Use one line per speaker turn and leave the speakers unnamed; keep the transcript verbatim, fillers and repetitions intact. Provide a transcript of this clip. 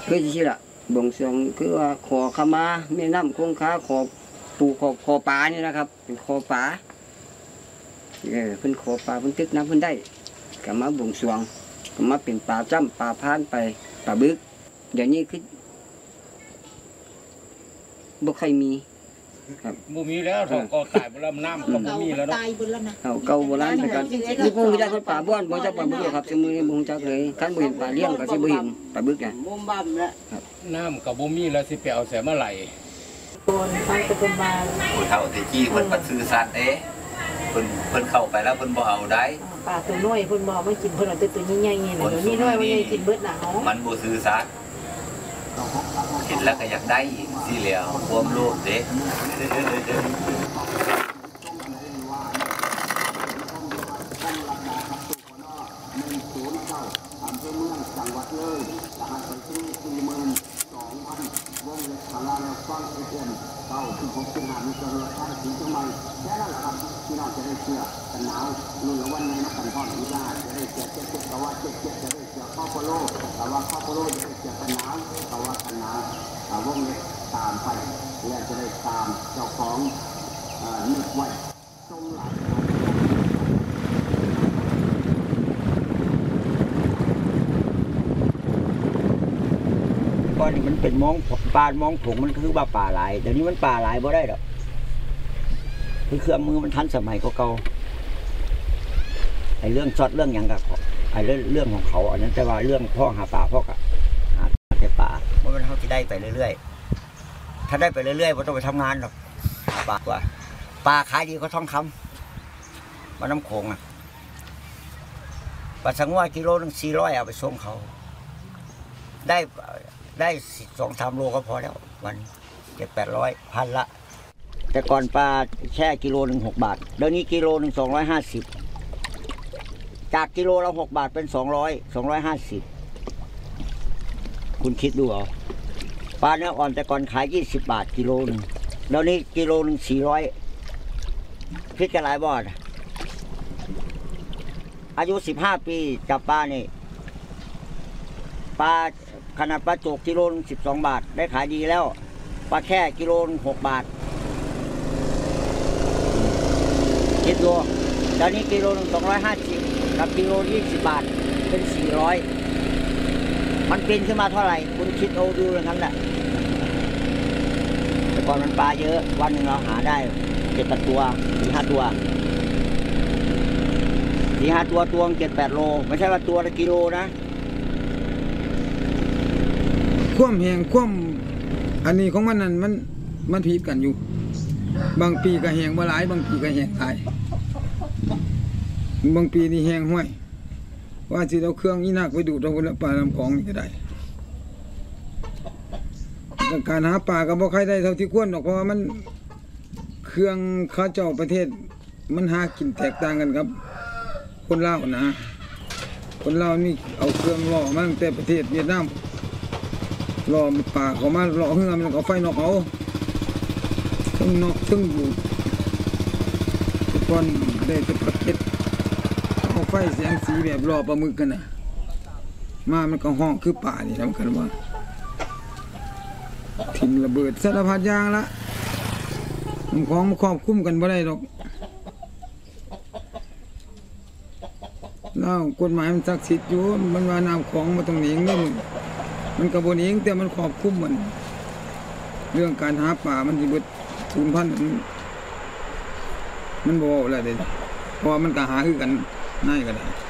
คือที่ละบ่งสรวงคือว่าขอขมาแม่น้ำคงคาขอปูขอขอปลานี่นะครับเป็นขอปลาเออเพิ่นขอปลาเพิ่นตึกน้ำเพิ่นได้ก็มาบ่งสรวงก็มาเป็นปลาจ้ำปลาพานไปปลาบึกเดี๋ยวนี้คือบ่ค่อยมีครับ
บ่มีแล้วเฒ่าเก่าตายบ่แล้วน้ำก็บ่มีแล้วเนาะ
ตายเบิดแล้วนะ
เฒ่าเก่าโบราณแต่กันนี่บ่ฮู้จักปลาบ้านบ่จักปลาบึกครับซุมื้อนี้บ่ฮู้จักเลยคันบ่เห็นปลาเลี้ยงก็สิบ่เห็นปลาบึกน่ะ
มุมบั่มแล้ว
ครับ
น้ำก็บ่มีแล้วสิไปเอาแสมาไหล
คนฟังตะกุนมา
ผู้เฒ่าที่จี้เพิ่นบ่ซื่อสัตย์เด้เพิ่นเพิ่นเข้าไปแล้วเพิ่นบ่เอาได้
ปลาตัวน้อยเพิ่นบ่ไม่กินเพิ่นเอาแต่ตัวใหญ่ๆนี่น่ะตัวนี้น้อยมันใหญ่กินเบิดหนาว
มันบ่ซื่อสัตย์เห็นแล้วก็อยากได้อีกสิแล้วความโลภเด้
เต้าที่ผมเป็นหามีเจริญท่านสีจังมันแค่นั้นแหละครับที่เราจะได้เชื่อกันหนาวรุ่นละวันในนักกันพ่อที่ได้จะได้เชื่อเจ็บเจ็บแต่ว่าเจ็บเจ็บจะได้เชื่อข้อโพโลแต่ว่าข้อโพโลจะได้เชื่อกันหนาวแต่ว่ากันหนาววงเล็บตามไปและจะได้ตามเจ้าของนึกไว้ทรงหลัก
ก่อนนี่มันเป็นมองปลามองผงมันคือว่าป่าหลายเดี๋ยวนี้มันป่าหลายบ่ได้หรอกคือเครื่องมือมันทันสมัยเก่าๆไอ้เรื่องช็อตเรื่องอย่างกับไอ้เรื่องเรื่องของเขาอันนั้นแต่ว่าเรื่องพ่อหาปลาพ่อกับหาแต่ปลาเมื่อมันเขาจะได้ไปเรื่อยๆถ้าได้ไปเรื่อยๆไม่ต้องไปทำงานหรอกหาปลากว่าปลาขายดีก็ทองคำมาน้ำโขงอ่ะปลาสังว่ากิโลหนึ่งสี่ร้อยเอาไปส่งเขาได้ได้สองสามโลก็พอแล้ววันเจ็ดแปดร้อยพันละแต่ก่อนปลาแช่กิโลหนึ่งหกบาทเดี๋ยวนี้กิโลหนึ่งสองร้อยห้าสิบจากกิโลละหกบาทเป็นสองร้อยสองร้อยห้าสิบคุณคิดดูเอาปลาเนื้ออ่อนแต่ก่อนขายยี่สิบบาทกิโลหนึ่งเดี๋ยวนี้กิโลหนึ่งสี่ร้อยพิจารณาบ่ออายุสิบห้าปีจับปลานี่ปลาขนาดปลาโจกกิโลนึงสิบสองบาทได้ขายดีแล้วปลาแค่กิโลนึงหกบาทคิดดูตอนนี้กิโลนึงสองร้อยห้าสิบกับกิโลยี่สิบบาทเป็นสี่ร้อยมันเป็นขึ้นมาเท่าไหร่คุณคิดเอาดูอย่างนั้นแหละแต่ก่อนมันปลาเยอะวันหนึ่งเราหาได้เจ็ดแปดตัวสี่ห้าตัวสี่ห้าตัวตัวเจ็ดแปดโลไม่ใช่ว่าตัวละกิโลนะ
คว่ำแหงคว่ำอันนี้ของมันนั่นมันมันผิดกันอยู่บางปีก็แหงบ่หลายบางปีก็แหงหลายบางปีนี่แหงห้วยว่าสิเอาเครื่องอีนักไปดูดเอาปลาลำของนี่ก็ได้การหาปลาก็บ่ใครได้เท่าที่ควรหรอกเพราะว่ามันเครื่องข้าเจ้าประเทศมันหากินแตกต่างกันครับคนลาวนะคนลาวนี่เอาเครื่องล่อมาตั้งแต่ประเทศเวียดนามรอปลาเขามารอเฮือมันก็ไฟนอกเอาซึ่งนอกซึ่งอยู่ทุกคนได้จะประเทศเอาไฟแสงสีแบบรอปลาหมึกกันนะมามันก็ห้องคือป่านี่ทำกันว่าทิ้งระเบิดสารพัดยางละมันของมันครอบคุ้มกันบ่ได้หรอกแล้วกฎหมายมันศักดิ์สิทธิ์อยู่มันว่าน้ำของมาตรงนี้นี่มันกระบวนเองแต่มันครอบคลุมมันเรื่องการหาป่ามันที่เบิดศูนย์พันมันบอกอะไรเด็ดเพราะมันก็หาคือกันง่ายก็ได้